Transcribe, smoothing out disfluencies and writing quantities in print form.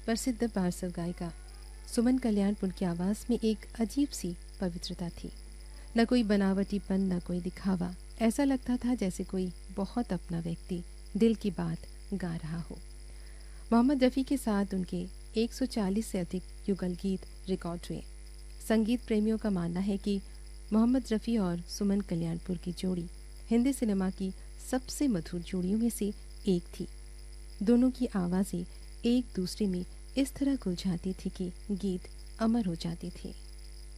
प्रसिद्ध पार्श्व गायिका सुमन कल्याणपुर की आवाज़ में एक अजीब सी पवित्रता थी। न कोई बनावटीपन, न कोई दिखावा। ऐसा लगता था जैसे कोई बहुत अपना व्यक्ति दिल की बात गा रहा हो। मोहम्मद रफ़ी के साथ उनके 140 से अधिक युगल गीत रिकॉर्ड हुए। संगीत प्रेमियों का मानना है कि मोहम्मद रफ़ी और सुमन कल्याणपुर की जोड़ी हिंदी सिनेमा की सबसे मधुर जोड़ियों में से एक थी। दोनों की आवाज़ें एक दूसरे में इस तरह घुल जाती थी कि गीत अमर हो जाते थे।